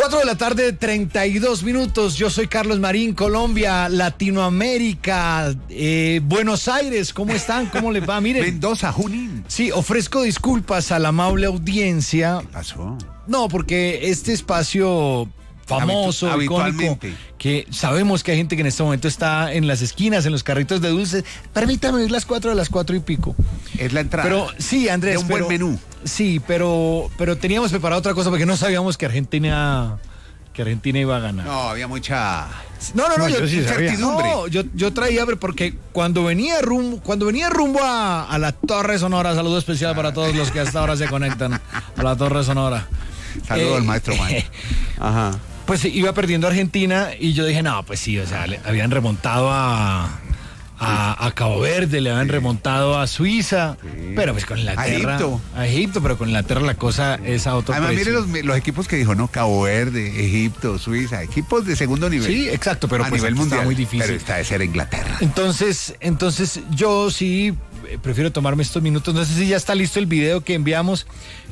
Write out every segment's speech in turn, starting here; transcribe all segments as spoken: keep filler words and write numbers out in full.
cuatro de la tarde, treinta y dos minutos. Yo soy Carlos Marín, Colombia, Latinoamérica, eh, Buenos Aires. ¿Cómo están? ¿Cómo les va? Miren. Mendoza, Junín. Sí, ofrezco disculpas a la amable audiencia. ¿Qué pasó? No, porque este espacio famoso, Habitu- icónico, habitualmente. que sabemos que hay gente que en este momento está en las esquinas, en los carritos de dulces. Permítame ir las cuatro de las cuatro y pico. Es la entrada. Pero sí, Andrés. De un pero, buen menú. Sí, pero, pero teníamos preparado otra cosa porque no sabíamos que Argentina, que Argentina iba a ganar. No, había mucha... No, no, no, No, yo, yo sí sabía. incertidumbre. No, yo, yo traía, pero porque cuando venía rumbo, cuando venía rumbo a, a la Torre Sonora, saludo especial para todos los que hasta ahora se conectan a la Torre Sonora. Saludo Eh, al maestro Mike. Ajá. Pues iba perdiendo Argentina y yo dije, no, pues sí, o sea, le habían remontado a, a, a Cabo Verde, le habían remontado a Suiza, Sí. pero pues con Inglaterra. A Egipto. A Egipto, pero con Inglaterra la cosa es a otro Además, precio. mire los, los equipos que dijo, ¿no? Cabo Verde, Egipto, Suiza, equipos de segundo nivel. Sí, exacto, pero a pues nivel aquí está mundial. muy difícil. Pero esta de ser Inglaterra. Entonces, entonces yo sí eh, prefiero tomarme estos minutos. No sé si ya está listo el video que enviamos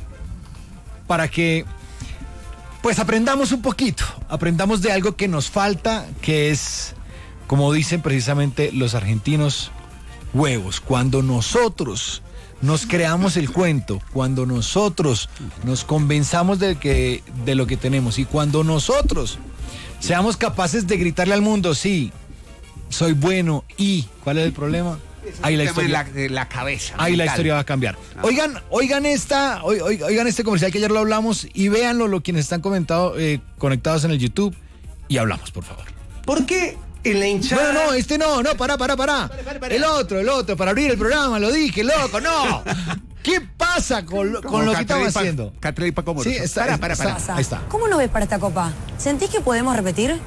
para que pues aprendamos un poquito, aprendamos de algo que nos falta, que es, como dicen precisamente los argentinos, huevos. Cuando nosotros nos creamos el cuento, cuando nosotros nos convenzamos de, que, de lo que tenemos y cuando nosotros seamos capaces de gritarle al mundo, sí, soy bueno y, ¿cuál es el problema? Ahí la historia, de la, de la cabeza. ahí la mental. historia va a cambiar. Oigan, oigan esta, oi- oi- oigan este comercial que ayer lo hablamos y véanlo lo quienes están comentado, eh, conectados en el YouTube y hablamos, por favor. ¿Por qué en la hinchada? No, no, este no, no, pará, pará, pará. El otro, el otro, para abrir el programa, lo dije, loco, no. ¿Qué pasa con, lo- con Como lo que Catril estamos pa- haciendo? Catril pa' cómo. Sí, está, para, para, para. está- ahí está. ¿Cómo lo ves para esta copa? ¿Sentís que podemos repetir?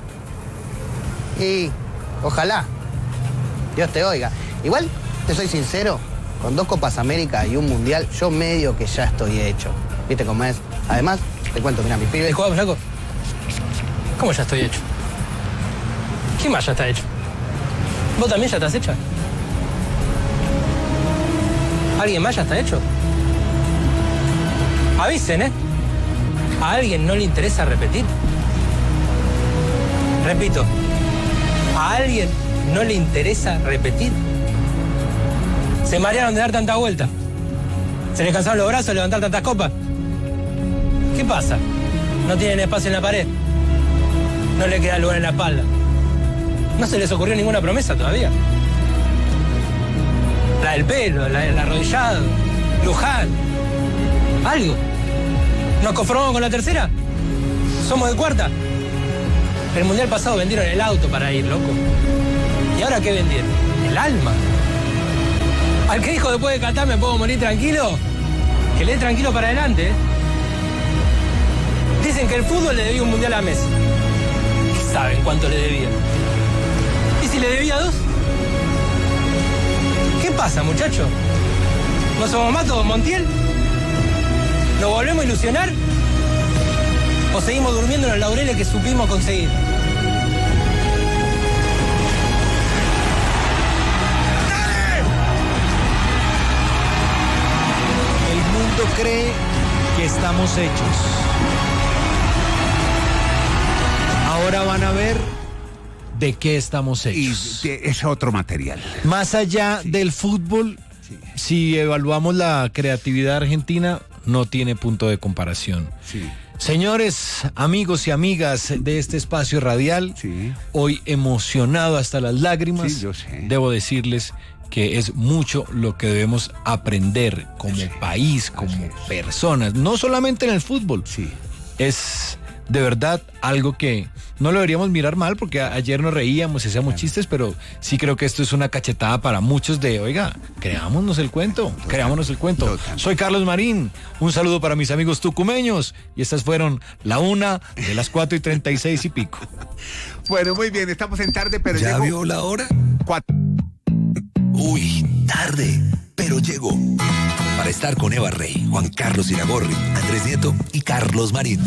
Y ojalá Dios te oiga. Igual, te soy sincero, con dos Copas América y un Mundial, yo medio que ya estoy hecho. ¿Viste cómo es? Además, te cuento, mira, mis pibes... Disculpa, flaco. ¿Cómo ya estoy hecho? ¿Quién más ya está hecho? ¿Vos también ya estás hecha? ¿Alguien más ya está hecho? Avisen, ¿eh? ¿A alguien no le interesa repetir? Repito, ¿a alguien no le interesa repetir? ¿Se marearon de dar tanta vuelta? ¿Se les cansaron los brazos de levantar tantas copas? ¿Qué pasa? ¿No tienen espacio en la pared? ¿No le queda lugar en la espalda? ¿No se les ocurrió ninguna promesa todavía? La del pelo, la del arrodillado, Luján. ¿Algo? ¿Nos conformamos con la tercera? ¿Somos de cuarta? El mundial pasado vendieron el auto para ir, loco. ¿Y ahora qué vendieron? El alma. Al que dijo después de Qatar me puedo morir tranquilo, que le dé tranquilo para adelante. ¿eh? Dicen que el fútbol le debía un mundial a Messi. ¿Qué saben cuánto le debía? ¿Y si le debía dos? ¿Qué pasa, muchacho? ¿No somos más todos Montiel? ¿Nos volvemos a ilusionar? ¿O seguimos durmiendo en los laureles que supimos conseguir? El mundo cree que estamos hechos. Ahora van a ver de qué estamos Y hechos. de- es otro material. Más allá del fútbol, Sí. si evaluamos la creatividad argentina, no tiene punto de comparación. Sí. Señores, amigos y amigas de este espacio radial, Sí. hoy emocionado hasta las lágrimas, Sí, yo sé. debo decirles que es mucho lo que debemos aprender como Sí, país, como así es. personas, no solamente en el fútbol. Sí. Es de verdad algo que no lo deberíamos mirar mal porque a- ayer nos reíamos, hacíamos chistes, pero sí creo que esto es una cachetada para muchos de, oiga, creámonos el cuento, creámonos el cuento. Total. Soy Carlos Marín, un saludo para mis amigos tucumeños y estas fueron la una de las cuatro y treinta y seis y pico. Bueno, muy bien, estamos en tarde, pero ¿Ya llegó vio la hora? cuatro. Uy, tarde, pero llegó. Para estar con Eva Rey, Juan Carlos Iragorri, Andrés Nieto y Carlos Marín.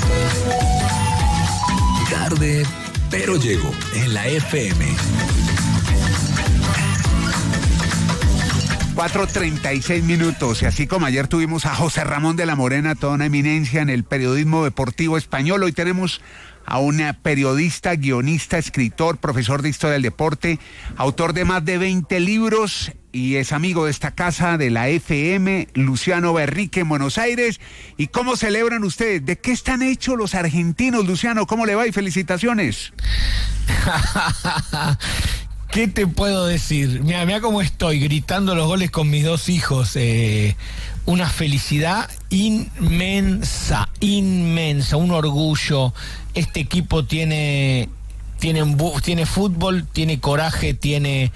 Tarde, pero llegó en la F M. cuatro treinta y seis minutos, y así como ayer tuvimos a José Ramón de la Morena, toda una eminencia en el periodismo deportivo español, hoy tenemos a una periodista, guionista, escritor, profesor de historia del deporte, autor de más de veinte libros y es amigo de esta casa, de la F M, Luciano Berrique en Buenos Aires. ¿Y cómo celebran ustedes? ¿De qué están hechos los argentinos, Luciano? ¿Cómo le va y felicitaciones? ¿Qué te puedo decir? Mira, mira cómo estoy, gritando los goles con mis dos hijos. Eh, una felicidad inmensa, inmensa, un orgullo. Este equipo tiene, tiene, tiene fútbol, tiene coraje, tiene...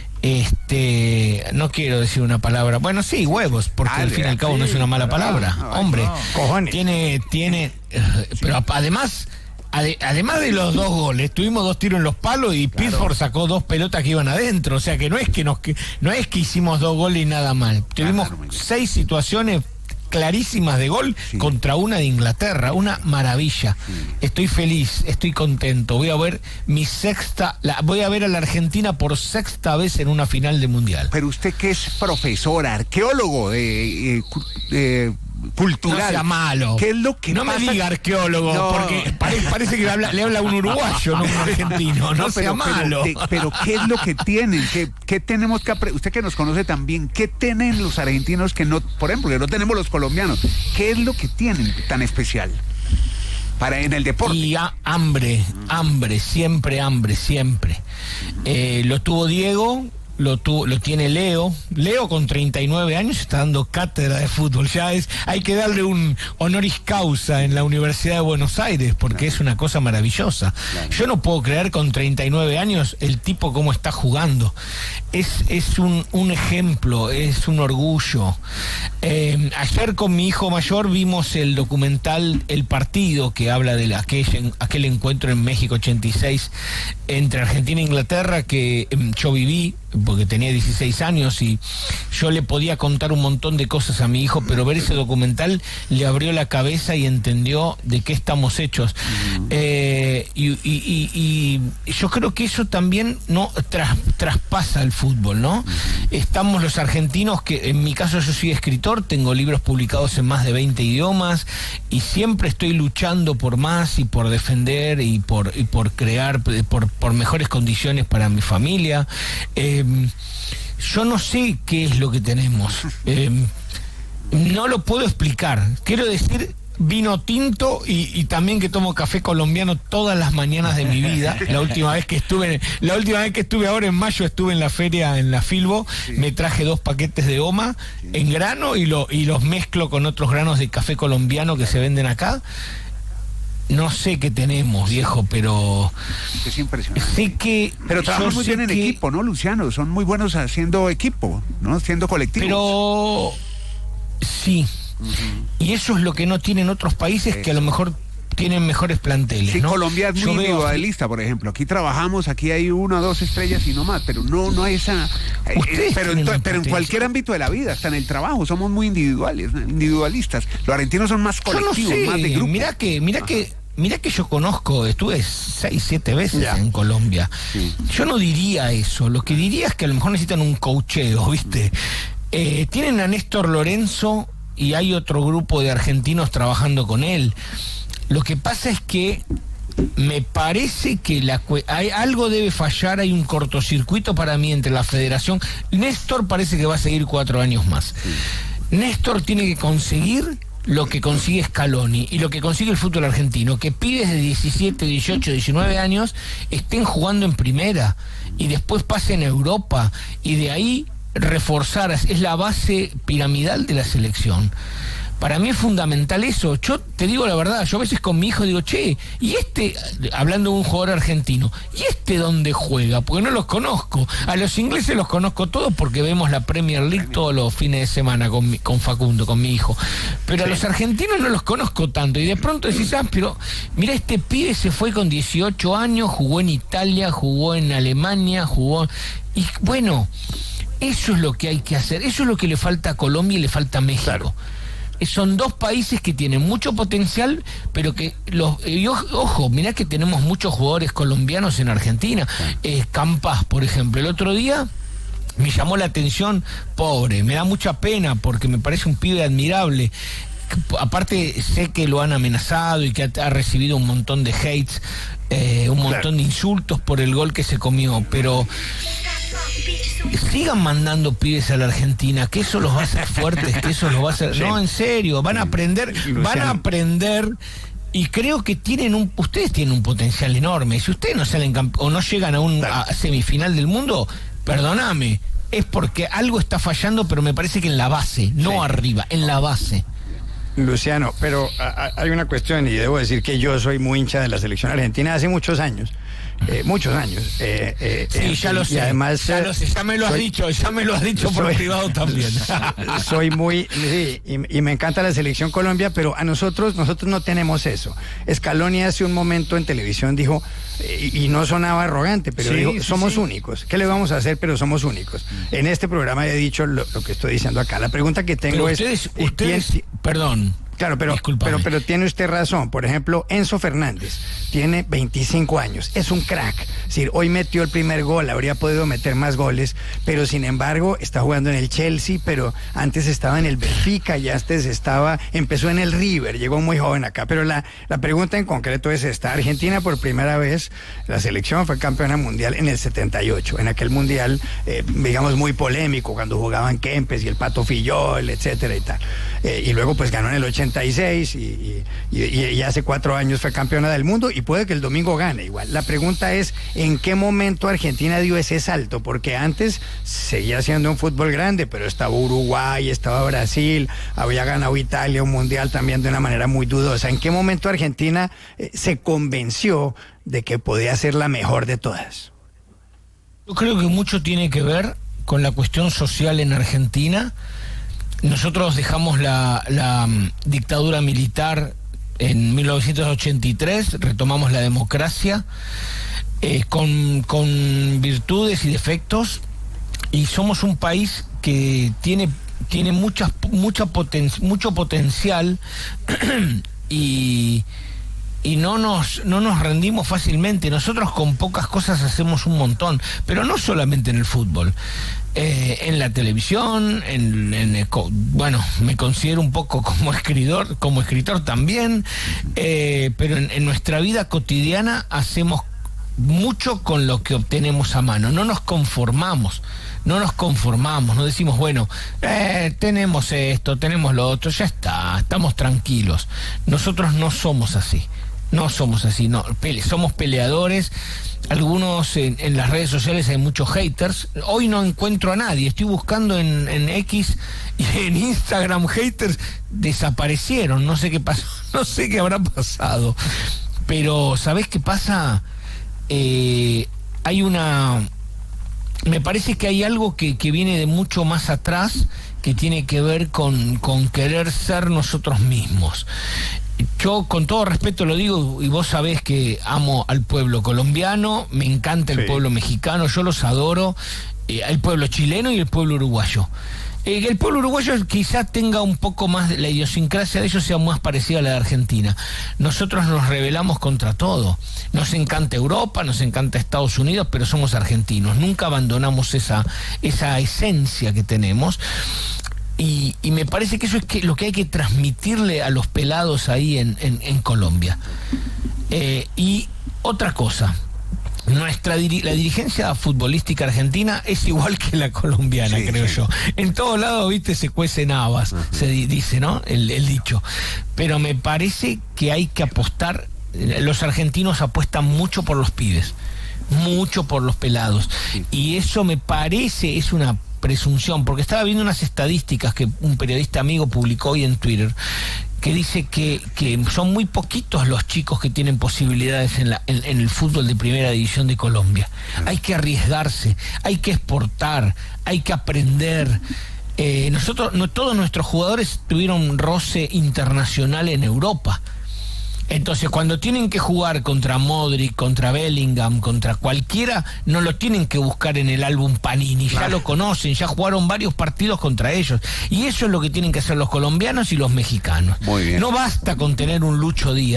Este, no quiero decir una palabra, bueno, sí, huevos, porque Dale, al fin y al cabo sí, no es una mala palabra, no, hombre, no. cojones. Tiene, tiene, sí. Pero además, ade, además de los dos goles, tuvimos dos tiros en los palos y claro. Pittsburgh sacó dos pelotas que iban adentro, o sea que no es que nos, que, no es que hicimos dos goles y nada mal, tuvimos claro, seis situaciones clarísimas de gol sí. contra una de Inglaterra, una maravilla. Sí. Estoy feliz, estoy contento. Voy a ver mi sexta, la, voy a ver a la Argentina por sexta vez en una final de mundial. Pero usted que es profesor, arqueólogo de, de, de cultural. No sea malo. ¿Qué es lo que no pasa? me diga arqueólogo, no. porque pare, parece que le habla, le habla un uruguayo, no un argentino. No, no sea pero, malo. Pero, de, pero ¿qué es lo que tienen? ¿Qué, qué tenemos que aprender? Usted que nos conoce también, ¿qué tienen los argentinos que no, por ejemplo, que no tenemos los colombianos? ¿Qué es lo que tienen tan especial para en el deporte? Y a, hambre, hambre, siempre hambre, siempre. Eh, lo tuvo Diego. Lo, tu, lo tiene Leo. Leo con treinta y nueve años está dando cátedra de fútbol. Ya es, hay que darle un honoris causa en la Universidad de Buenos Aires porque claro. es una cosa maravillosa. Claro. Yo no puedo creer con treinta y nueve años el tipo cómo está jugando. Es, es un, un ejemplo, es un orgullo. Eh, ayer con mi hijo mayor vimos el documental El Partido, que habla de la, aquel, aquel encuentro en México ochenta y seis entre Argentina e Inglaterra que eh, yo viví porque tenía dieciséis años y yo le podía contar un montón de cosas a mi hijo, pero ver ese documental le abrió la cabeza y entendió de qué estamos hechos. Uh-huh. eh, y, y, y, y yo creo que eso también no tras, traspasa el fútbol, ¿no? Uh-huh. Estamos los argentinos, que en mi caso yo soy escritor, tengo libros publicados en más de veinte idiomas y siempre estoy luchando por más y por defender y por, y por crear, por, por mejores condiciones para mi familia. Eh, yo no sé qué es lo que tenemos. Eh, no lo puedo explicar. Quiero decir vino tinto y, y también que tomo café colombiano todas las mañanas de mi vida. La última vez que estuve, la última vez que estuve ahora en mayo estuve en la feria en la Filbo, sí. me traje dos paquetes de Oma sí. en grano y lo y los mezclo con otros granos de café colombiano que se venden acá. No sé qué tenemos, viejo, pero... Es impresionante. Sé que... Pero trabajan muy bien en que... equipo, ¿no, Luciano? Son muy buenos haciendo equipo, ¿no? Haciendo colectivos. Pero... Sí. Uh-huh. Y eso es lo que no tienen otros países eso. que a lo mejor tienen mejores planteles, sí, ¿no? Colombia es muy Yo individualista, por ejemplo. Aquí trabajamos, aquí hay una o dos estrellas y no más, pero no, no hay esa... Eh, pero, en, pero en cualquier ámbito de la vida, hasta en el trabajo, somos muy individuales, individualistas. Los argentinos son más colectivos, no sé. más de grupo. Mira que, mira Ajá. que... Mira que yo conozco, estuve seis, siete veces ya. en Colombia. Sí. Yo no diría eso, lo que diría es que a lo mejor necesitan un coacheo, ¿viste? Eh, tienen a Néstor Lorenzo y hay otro grupo de argentinos trabajando con él. Lo que pasa es que me parece que la, hay, algo debe fallar, hay un cortocircuito para mí entre la federación. Néstor parece que va a seguir cuatro años más. Sí. Néstor tiene que conseguir lo que consigue Scaloni y lo que consigue el fútbol argentino, que pibes de diecisiete, dieciocho, diecinueve años estén jugando en primera y después pasen a Europa y de ahí reforzar, es la base piramidal de la selección. Para mí es fundamental eso. Yo te digo la verdad, yo a veces con mi hijo digo, che, y este, hablando de un jugador argentino, ¿y este dónde juega? Porque no los conozco. A los ingleses los conozco todos porque vemos la Premier League todos los fines de semana con, mi, con Facundo, con mi hijo. Pero a los argentinos no los conozco tanto. Y de pronto decís, ah, pero mira, este pibe se fue con dieciocho años, jugó en Italia, jugó en Alemania, jugó... Y bueno, eso es lo que hay que hacer. Eso es lo que le falta a Colombia y le falta a México. Claro. Son dos países que tienen mucho potencial, pero que los y ojo, mirá que tenemos muchos jugadores colombianos en Argentina. Eh, Campas, por ejemplo, el otro día me llamó la atención, pobre, me da mucha pena porque me parece un pibe admirable. Aparte sé que lo han amenazado y que ha, ha recibido un montón de hates, eh, un montón claro. de insultos por el gol que se comió, pero sigan mandando pibes a la Argentina, que eso los va a hacer fuertes, que eso los va a hacer, sí. no, en serio, van a aprender, Luciano. van a aprender. Y creo que tienen un, ustedes tienen un potencial enorme. Si ustedes no salen o no llegan a un a semifinal del mundo, perdóname, es porque algo está fallando, pero me parece que en la base, no sí. arriba, en la base. Luciano, pero a, a, hay una cuestión, y debo decir que yo soy muy hincha de la selección argentina hace muchos años. Eh, muchos años. Eh, eh, sí, eh, ya lo sé. Además, ya lo sé, ya me lo has soy, dicho, ya me lo has dicho por soy, privado también. Soy muy, sí, y, y me encanta la selección Colombia, pero a nosotros, nosotros no tenemos eso. Scaloni hace un momento en televisión dijo, y, y no sonaba arrogante, pero sí, dijo, sí, somos sí. únicos. ¿Qué le vamos a hacer? Pero somos únicos. En este programa he dicho lo, lo que estoy diciendo acá. La pregunta que tengo pero es... Ustedes, ustedes ¿quién, perdón. Claro, pero, pero, pero tiene usted razón. Por ejemplo, Enzo Fernández tiene veinticinco años, es un crack. Es decir, hoy metió el primer gol, habría podido meter más goles, pero sin embargo está jugando en el Chelsea, pero antes estaba en el Benfica, y antes estaba, empezó en el River, llegó muy joven acá. Pero la, la pregunta en concreto es esta: Argentina por primera vez, la selección fue campeona mundial en el setenta y ocho, en aquel mundial, eh, digamos, muy polémico, cuando jugaban Kempes y el Pato Fillol, etcétera y tal. Eh, y luego pues ganó en el ochenta y seis y, y, y, y hace cuatro años fue campeona del mundo, y puede que el domingo gane igual. La pregunta es, ¿en qué momento Argentina dio ese salto? Porque antes seguía siendo un fútbol grande, pero estaba Uruguay, estaba Brasil, había ganado Italia un mundial también de una manera muy dudosa. ¿En qué momento Argentina eh, se convenció de que podía ser la mejor de todas? Yo creo que mucho tiene que ver con la cuestión social en Argentina. Nosotros dejamos la, la um, dictadura militar en mil novecientos ochenta y tres, retomamos la democracia eh, con, con virtudes y defectos, y somos un país que tiene, tiene muchas, mucha poten, mucho potencial y, y no nos, no nos rendimos fácilmente. Nosotros con pocas cosas hacemos un montón, pero no solamente en el fútbol. Eh, en la televisión, en, en, bueno, me considero un poco como escritor, como escritor también, eh, pero en, en nuestra vida cotidiana hacemos mucho con lo que obtenemos a mano. No nos conformamos, no nos conformamos, no decimos, bueno, eh, tenemos esto, tenemos lo otro, ya está, estamos tranquilos. Nosotros no somos así, no somos así, no, pele, somos peleadores. Algunos en, en las redes sociales hay muchos haters. Hoy no encuentro a nadie. Estoy buscando en, en X y en Instagram haters. Desaparecieron. No sé qué pasó. No sé qué habrá pasado. Pero ¿sabés qué pasa? Eh, hay una... Me parece que hay algo que, que viene de mucho más atrás, que tiene que ver con, con querer ser nosotros mismos. Yo con todo respeto lo digo, y vos sabés que amo al pueblo colombiano, me encanta el sí. pueblo mexicano, yo los adoro, eh, el pueblo chileno y el pueblo uruguayo. Eh, el pueblo uruguayo quizás tenga un poco más, de la idiosincrasia de ellos sea más parecida a la de Argentina. Nosotros nos rebelamos contra todo. Nos encanta Europa, nos encanta Estados Unidos, pero somos argentinos. Nunca abandonamos esa, esa esencia que tenemos. Y, y me parece que eso es que, lo que hay que transmitirle a los pelados ahí en, en, en Colombia. Eh, y otra cosa, nuestra diri la dirigencia futbolística argentina es igual que la colombiana, sí, creo sí. yo. En todos lados, viste, se cuecen habas, uh-huh. se di dice, ¿no? El, el dicho. Pero me parece que hay que apostar, los argentinos apuestan mucho por los pibes, mucho por los pelados. Sí. Y eso me parece, es una presunción, porque estaba viendo unas estadísticas que un periodista amigo publicó hoy en Twitter, que dice que, que son muy poquitos los chicos que tienen posibilidades en, la, en, en el fútbol de primera división de Colombia. Hay que arriesgarse, hay que exportar, hay que aprender. Eh, nosotros, no, todos nuestros jugadores tuvieron roce internacional en Europa. Entonces, cuando tienen que jugar contra Modric, contra Bellingham, contra cualquiera, no lo tienen que buscar en el álbum Panini, ya lo conocen, ya jugaron varios partidos contra ellos. Y eso es lo que tienen que hacer los colombianos y los mexicanos. Muy bien. No basta con tener un Lucho Díaz.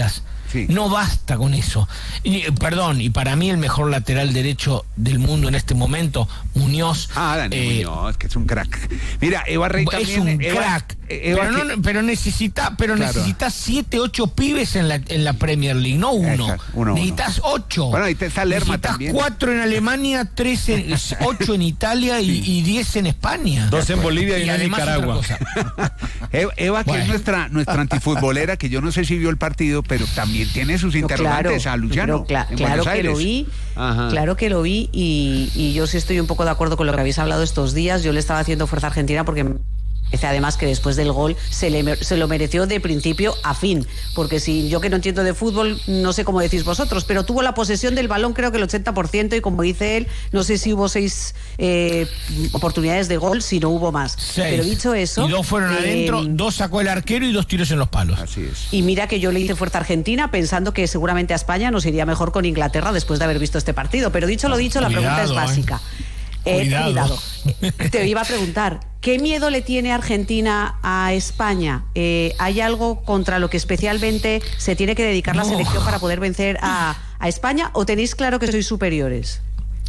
Sí. No basta con eso. Y, perdón, y para mí el mejor lateral derecho del mundo en este momento, Muñoz. Ah, Daniel eh, Muñoz, que es un crack. Mira, Eva Rey es también. un Eva, crack. Eva pero, que- no, pero necesita, pero Claro. necesitas siete, ocho pibes en la, en la Premier League, no uno. Exacto, uno, necesitas ocho. Bueno, ahí te está Lerma necesitas también. cuatro en Alemania, tres en, ocho en Italia y, y diez en España. Dos en Bolivia y, una en además Nicaragua. otra cosa. Eva, Eva, que Bueno. es nuestra, nuestra antifutbolera, que yo no sé si vio el partido, pero también tiene sus No, interrogantes a Luciano. pero cla- en claro Buenos que lo Aires. vi, Ajá. claro que lo vi y, y yo sí estoy un poco de acuerdo con lo que habéis hablado estos días. Yo le estaba haciendo fuerza a Argentina porque me parece además que después del gol se, le, se lo mereció de principio a fin, porque si yo que no entiendo de fútbol, no sé cómo decís vosotros, pero tuvo la posesión del balón creo que el ochenta por ciento y como dice él, no sé si hubo seis eh, oportunidades de gol, si no hubo más. Seis. Pero dicho eso... Y dos fueron eh, adentro, dos sacó el arquero y dos tiros en los palos. Así es. Y mira que yo le hice fuerza a Argentina pensando que seguramente a España nos iría mejor con Inglaterra después de haber visto este partido. Pero dicho lo dicho, la Cuidado, pregunta es eh. básica. Eh, Cuidado. cuidado. Te iba a preguntar, ¿qué miedo le tiene Argentina a España? Eh, ¿Hay algo contra lo que especialmente se tiene que dedicar la No. selección para poder vencer a, a España? ¿O tenéis claro que sois superiores?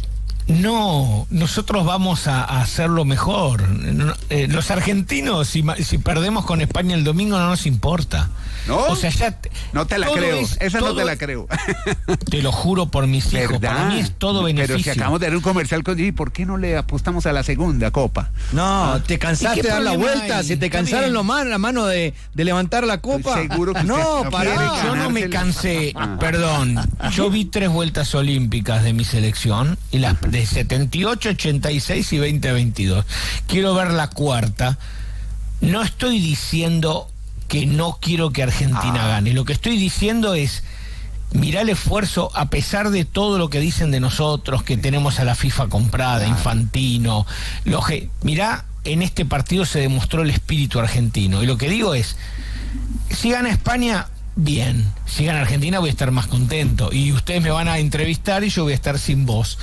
No, nosotros vamos a, a hacerlo mejor. No, eh, los argentinos, si, ma- si perdemos con España el domingo, no nos importa. ¿No? O sea, ya te- No te la todo creo. es- Esa no todo te la es- creo. Te lo juro por mis hijos. Para mí es todo beneficio. Pero si acabamos de dar un comercial con... ¿Y por qué no le apostamos a la segunda copa? No, te cansaste ¿Y qué de dar la problema vuelta, hay? se te Está cansaron bien. los man- la mano de, de levantar la copa. Seguro que no, usted no pará. quiere Yo no me ganársela. cansé, Ah. perdón. Yo vi tres vueltas olímpicas de mi selección, y las de setenta y ocho, ochenta y seis y veinte veintidós. Quiero ver la cuarta. No estoy diciendo que no quiero que Argentina Ah. gane. Lo que estoy diciendo es, mirá el esfuerzo, a pesar de todo lo que dicen de nosotros, que tenemos a la FIFA comprada, Infantino, lo que, mirá, en este partido se demostró el espíritu argentino. Y lo que digo es, si gana España, bien. Si gana Argentina, voy a estar más contento. Y ustedes me van a entrevistar y yo voy a estar sin voz.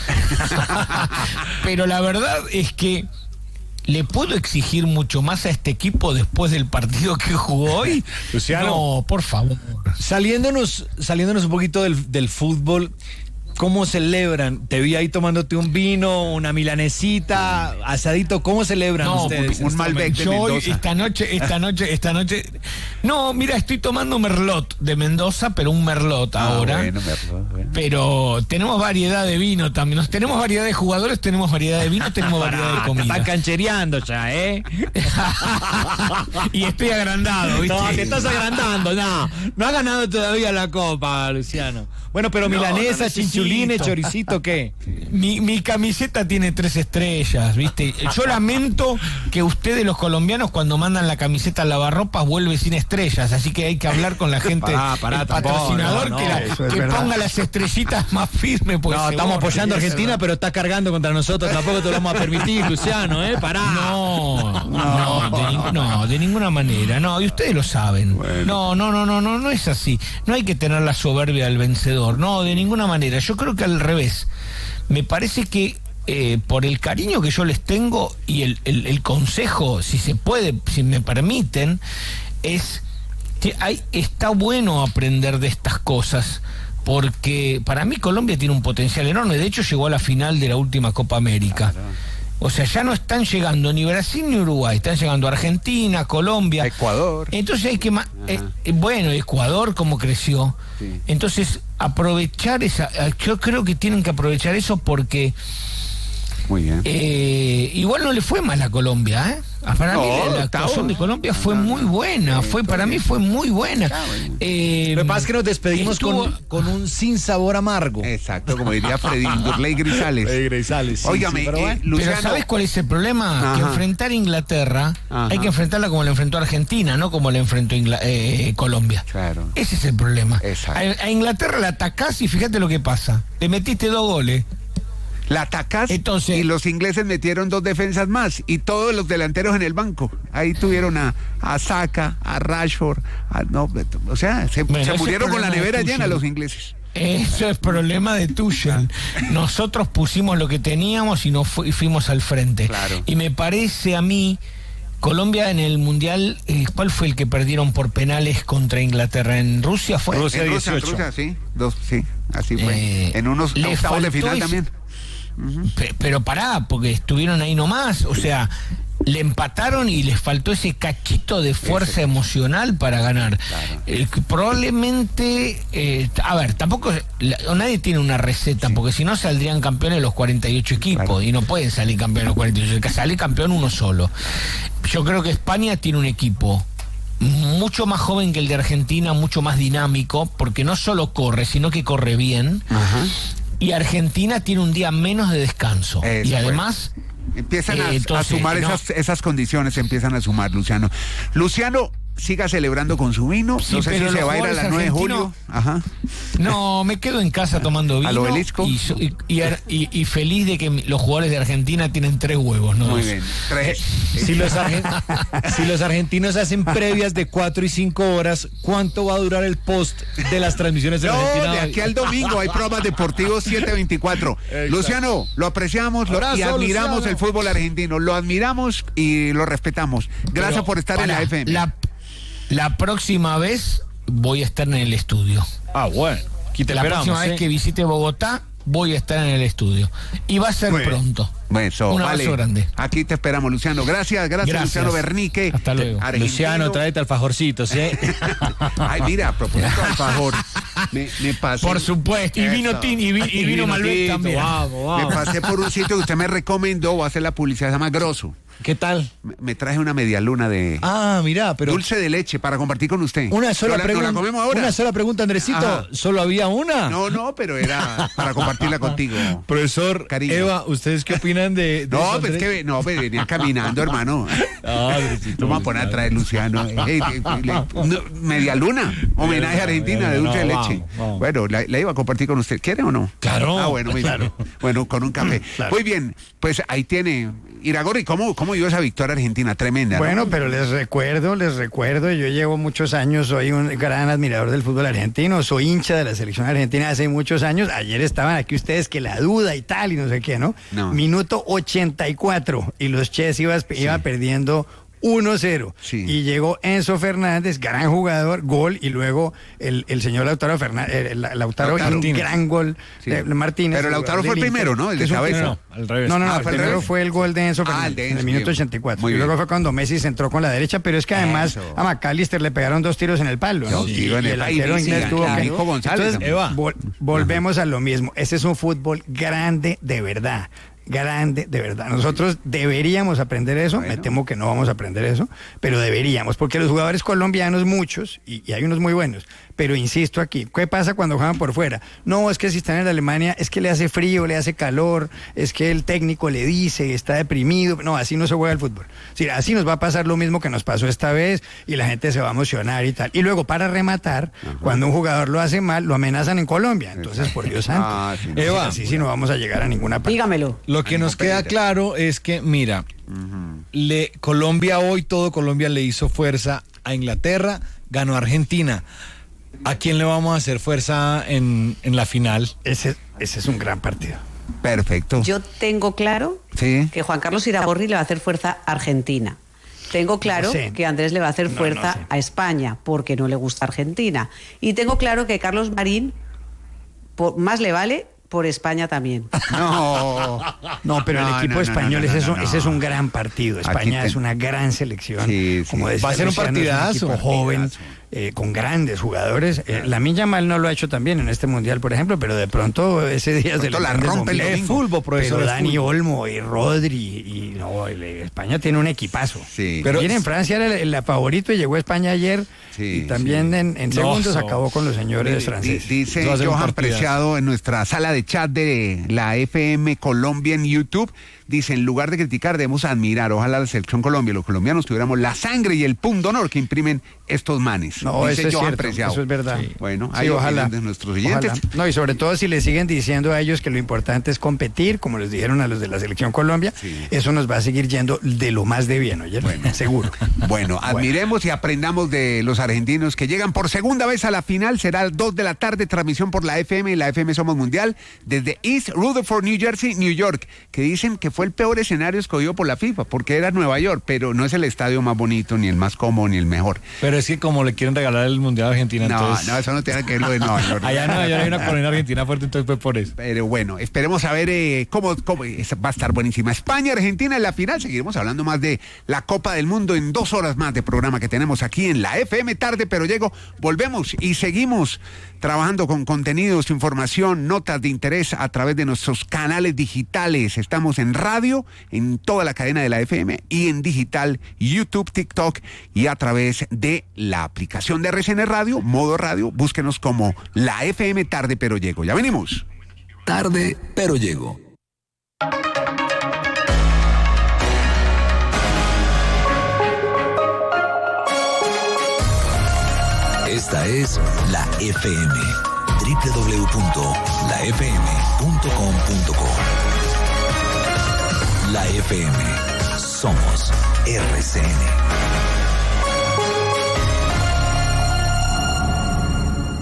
Pero la verdad es que ¿le puedo exigir mucho más a este equipo después del partido que jugó hoy? Luciano. No, por favor. Saliéndonos, saliéndonos un poquito del, del fútbol, ¿cómo celebran? Te vi ahí tomándote un vino, una milanesita, asadito. ¿Cómo celebran No, ustedes? porque un Malbec de yo hoy, Mendoza. esta noche, esta noche, esta noche. No, mira, estoy tomando Merlot de Mendoza, pero un Merlot Ah, ahora. bueno, me- bueno. Pero tenemos variedad de vino también. Nos- tenemos variedad de jugadores, tenemos variedad de vino, tenemos variedad de Pará, te comida. están canchereando ya, ¿eh? Y estoy agrandado, ¿viste? No, te estás agrandando, no. No ha ganado todavía la copa, Luciano. Bueno, pero No, milanesa, no necesito. chinchulines, choricito, ¿qué? Mi, mi camiseta tiene tres estrellas, ¿viste? Yo lamento que ustedes, los colombianos, cuando mandan la camiseta al lavarropas, vuelve sin estrellas. Así que hay que hablar con la gente, Pará, pará, el tampoco, patrocinador, no, que, no, la- eso es que verdad. ponga las estrellitas más firmes. Pues No, se estamos borra. apoyando a Sí, es Argentina, verdad. pero está cargando contra nosotros. Tampoco te lo vamos a permitir, Luciano, ¿eh? Pará. No, no, de, ning- no, de ninguna manera. No, y ustedes lo saben. No, no, no, no, no, no es así. No hay que tener la soberbia del vencedor. No, de ninguna manera. Yo creo que al revés. Me parece que eh, por el cariño que yo les tengo y el, el, el consejo, si se puede, si me permiten, es que hay, está bueno aprender de estas cosas. Porque para mí Colombia tiene un potencial enorme. De hecho, llegó a la final de la última Copa América. O sea, ya no están llegando ni Brasil ni Uruguay, están llegando Argentina, Colombia. Ecuador. Entonces hay que... ma- eh, eh, bueno, Ecuador como creció. Sí. Entonces, aprovechar esa... eh, Yo creo que tienen que aprovechar eso porque... Muy bien. Eh, igual no le fue mal a Colombia, ¿eh? Ah, Para No, mí la, la está actuación bueno. de Colombia fue No, no, muy no. buena, Sí, fue está para mí bien. fue muy buena. Está bueno. Eh, Lo que pasa es que nos despedimos estuvo- con, con un sin sabor amargo. Exacto, como diría Freddy Durley Grisales. Grisales, sí, Óigame, sí, pero eh, bueno. Luciano. Pero ¿sabes cuál es el problema? Que Ajá. enfrentar a Inglaterra Ajá. hay que enfrentarla como la enfrentó Argentina, no como la enfrentó Ingla- eh, Colombia. Claro. Ese es el problema. Exacto. A, a Inglaterra la atacás y fíjate lo que pasa. Le metiste dos goles. La atacás Entonces- y los ingleses metieron dos defensas más y todos los delanteros en el banco. Ahí tuvieron a, a Saka, a Rashford, a- no, o sea, se, Bueno, se ese murieron con la problema de nevera Tuchel. llena los ingleses. Eso es problema de Tuchel. Nosotros pusimos lo que teníamos y nos fu- y fuimos al frente. Claro. Y me parece a mí Colombia en el Mundial, eh, ¿cuál fue el que perdieron por penales contra Inglaterra? ¿En Rusia fue? Rusia En Rusia, en dieciocho. Rusia, sí, dos, sí, así fue. Eh, en unos le octavos de faltó final y- también. Pe- Pero pará, porque estuvieron ahí nomás, o sea, le empataron y les faltó ese cachito de fuerza Ese. emocional para ganar. Eh, que probablemente, eh, a ver, tampoco la- nadie tiene una receta, porque si no saldrían campeones los cuarenta y ocho equipos, Claro. y no pueden salir campeones los cuarenta y ocho, sale campeón uno solo. Yo creo que España tiene un equipo mucho más joven que el de Argentina, mucho más dinámico, porque no solo corre, sino que corre bien. Ajá. Y Argentina tiene un día menos de descanso. Eso y fue. además... Empiezan eh, a, a entonces, sumar no. esas, esas condiciones, empiezan a sumar, Luciano. Luciano, siga celebrando con su vino. Sí, no sé si pero se los va a ir a las jugadores nueve de julio. argentinos- Ajá. No, me quedo en casa tomando vino. ¿Al obelisco? Y, so- y, y, ar- y- y feliz de que mi- los jugadores de Argentina tienen tres huevos, ¿no? Muy dos. bien. Tres. Si los, argen- si los argentinos hacen previas de cuatro y cinco horas, ¿cuánto va a durar el post de las transmisiones de la No, Argentina? de aquí al domingo hay programas deportivos siete veinticuatro. Luciano, lo apreciamos lo- Abrazo, y admiramos Luciano. el fútbol argentino. Lo admiramos y lo respetamos. Gracias Pero, por estar en pará, la F M. La, la próxima vez voy a estar en el estudio. Ah, bueno. Aquí te La esperamos, próxima ¿eh? vez que visite Bogotá, voy a estar en el estudio. Y va a ser Muy bien. pronto. Eso, Un vale. abrazo grande. Aquí te esperamos, Luciano. Gracias, gracias, Gracias. Luciano Bernique. Hasta luego. argentino. Luciano, tráete alfajorcitos, ¿eh? Ay, mira, a propósito, al favor. Me, me pasé. Por supuesto. Y Eso. vino Tin y, vi- y vino Malbec Tito, también. Vamos, Me vamos. pasé por un sitio que usted me recomendó, voy a hacer la publicidad, se llama Grosso. ¿Qué tal? Me, me traje una media luna de Ah, mira, pero dulce de leche para compartir con usted. una sola ¿No la- no pregunta. la comemos ahora? Una sola pregunta, Andresito. Ajá. ¿Solo había una? No, no, pero era para compartirla contigo. Profesor, Cariño. Eva, ¿ustedes qué opinan de, de No, eso, pues es Andrés? que no, pues venía caminando, hermano. Ah, Andresito, No me voy a poner a traer Luciano. Eh, eh, eh, le- no, media luna, homenaje a Argentina de dulce de No, leche. vamos, vamos. Bueno, la, la iba a compartir con usted. ¿Quiere o no? Claro, Ah, bueno, muy claro. bien. Bueno, con un café. Muy bien, pues ahí tiene. Iragorri, ¿cómo, cómo iba esa victoria argentina? Tremenda, ¿no? Bueno, pero les recuerdo, les recuerdo, yo llevo muchos años, soy un gran admirador del fútbol argentino, soy hincha de la selección argentina hace muchos años. Ayer estaban aquí ustedes que la duda y tal y no sé qué, ¿no? No. Minuto ochenta y cuatro y los Ches iba, iba perdiendo uno cero. Sí. Y llegó Enzo Fernández, gran jugador, gol, y luego el, el señor Lautaro Fernández, Lautaro, Lautaro. un gran gol Sí. de Martínez. Pero Lautaro jugador fue el del Inter, primero, ¿no? El de que es un- cabeza. No, no, al revés. No, no, no, Ah, el ¿fue al primero revés? fue el gol de Enzo Ah, Fernández el de en Enzo, el minuto bien. ochenta y cuatro. Muy Y luego bien. fue cuando Messi se entró con la derecha, pero es que además Eso. a McAllister le pegaron dos tiros en el palo, ¿no? Sí, Y, en y el el país, arquero sí, inglés tuvo claro. que... Nico González Entonces, también. Eva. vol- volvemos a lo mismo. Ese es un fútbol grande de verdad. Grande, de verdad. Nosotros deberíamos aprender eso, Bueno. me temo que no vamos a aprender eso, pero deberíamos, porque los jugadores colombianos, muchos, y, y hay unos muy buenos, pero insisto aquí, ¿qué pasa cuando juegan por fuera? No, es que si están en Alemania, es que le hace frío, le hace calor, es que el técnico le dice, está deprimido, no, así no se juega el fútbol. Sí, así nos va a pasar lo mismo que nos pasó esta vez, y la gente se va a emocionar y tal. Y luego, para rematar, cuando un jugador lo hace mal, lo amenazan en Colombia, entonces, por Dios santo. Ah, sí, no. Eva. Así sí no vamos a llegar a ninguna parte. Dígamelo. Lo que Ay, nos no, queda Pereira. claro es que, mira, le, Colombia hoy, todo Colombia le hizo fuerza a Inglaterra, ganó Argentina. ¿A quién le vamos a hacer fuerza en, en la final? Ese, ese es un gran partido. Perfecto. Yo tengo claro Sí. que Juan Carlos Iragorri le va a hacer fuerza a Argentina. Tengo claro No sé. que Andrés le va a hacer No, fuerza no sé. a España porque no le gusta Argentina. Y tengo claro que Carlos Marín por- más le vale por España también. No. No, pero No, el equipo no, no, español, no, ese, no, es un, no, ese es un no. gran partido. Aquí España te- es una gran selección. Sí, sí. Como decía Va a ser un Luciano, partidazo. Es un equipo joven, Partidazo. eh, con grandes jugadores. Eh, Lamine Yamal no lo ha hecho también en este mundial, por ejemplo, pero de pronto ese día se pronto le la prende rompe el bombilla. domingo. Es fútbol, profesor, Pero es Dani fútbol. Olmo y Rodri y no, el- España tiene un equipazo. Sí. Pero- Pero en Francia era el, el favorito y llegó a España ayer Sí, y también sí. en, en No, segundos so- acabó con los señores Di- di- franceses. Dice Eso va a ser un Johan partidazo. Preciado en nuestra sala de chat de la F M Colombia en YouTube. Dice, en lugar de criticar, debemos admirar. Ojalá la selección Colombia y los colombianos tuviéramos la sangre y el punto honor que imprimen estos manes. No, Dice eso es Johan cierto, Preciado. eso es verdad. Sí. Bueno, Sí, hay ojalá. opinión de nuestros oyentes. Ojalá. No, y sobre todo si le siguen diciendo a ellos que lo importante es competir, como les dijeron a los de la selección Colombia, Sí. eso nos va a seguir yendo de lo más de bien, ¿oyeron? Bueno. Seguro. Bueno, admiremos y aprendamos de los argentinos que llegan por segunda vez a la final. Será a las dos de la tarde, transmisión por la F M y la F M Somos Mundial desde East Rutherford, New Jersey, New York, que dicen que fue fue el peor escenario escogido por la FIFA, porque era Nueva York, pero no es el estadio más bonito, ni el más cómodo, ni el mejor. Pero es que como le quieren regalar el Mundial a Argentina, no, entonces... No, eso no tiene que ver lo de Nueva York. Allá en Nueva York hay una colonia argentina fuerte, entonces fue por eso. Pero bueno, esperemos a ver eh, cómo, cómo va a estar buenísima. España, Argentina en la final. Seguiremos hablando más de la Copa del Mundo en dos horas más de programa que tenemos aquí en la F M Tarde, pero llego. Volvemos y seguimos trabajando con contenidos, información, notas de interés a través de nuestros canales digitales. Estamos en radio, en toda la cadena de la F M y en digital, YouTube, TikTok y a través de la aplicación de R C N Radio, modo radio. Búsquenos como la F M Tarde, pero llego. Ya venimos. Tarde, pero llego. Esta es la F M, doble u doble u doble u punto la f m punto com punto co. La F M, somos R C N.